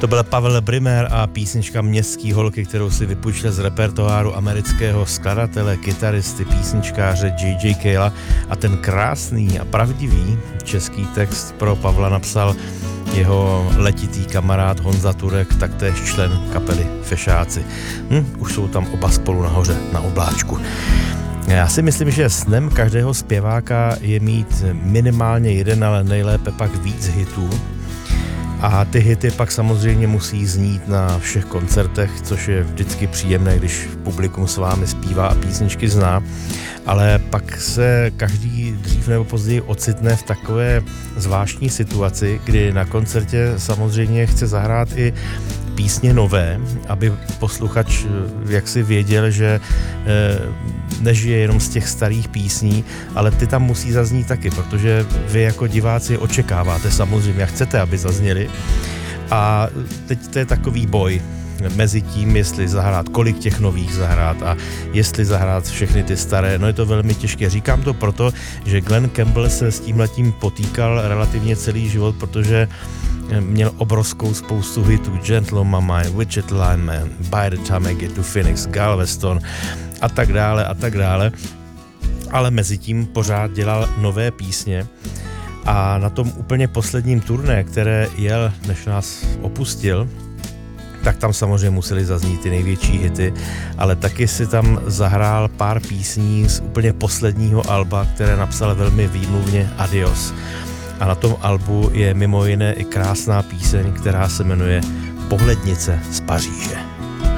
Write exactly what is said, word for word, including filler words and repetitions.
To byl Pavel Brymer a písnička Městský holky, kterou si vypůjčil z repertoáru amerického skladatele, kytaristy, písničkáře J J Cale'a, a ten krásný a pravdivý český text pro Pavla napsal jeho letitý kamarád Honza Turek, taktéž člen kapely Fešáci. Hm, už jsou tam oba spolu nahoře na obláčku. Já si myslím, že snem každého zpěváka je mít minimálně jeden, ale nejlépe pak víc hitů. A ty hity pak samozřejmě musí znít na všech koncertech, což je vždycky příjemné, když publikum s vámi zpívá a písničky zná. Ale pak se každý dřív nebo později ocitne v takové zvláštní situaci, kdy na koncertě samozřejmě chce zahrát i písně nové, aby posluchač jaksi věděl, že nežije jenom z těch starých písní, ale ty tam musí zaznít taky, protože vy jako diváci očekáváte samozřejmě a chcete, aby zazněly. A teď to je takový boj mezi tím, jestli zahrát, kolik těch nových zahrát a jestli zahrát všechny ty staré. No je to velmi těžké. Říkám to proto, že Glen Campbell se s tímhletím potýkal relativně celý život, protože měl obrovskou spoustu hitů. Gentle on My Mind, Widget Lineman, By the Time I Get to Phoenix, Galveston a tak dále a tak dále. Ale mezi tím pořád dělal nové písně a na tom úplně posledním turné, které jel, než nás opustil, tak tam samozřejmě museli zaznít ty největší hity, ale taky si tam zahrál pár písní z úplně posledního alba, které napsal velmi výmluvně Adios. A na tom albu je mimo jiné i krásná píseň, která se jmenuje Pohlednice z Paříže.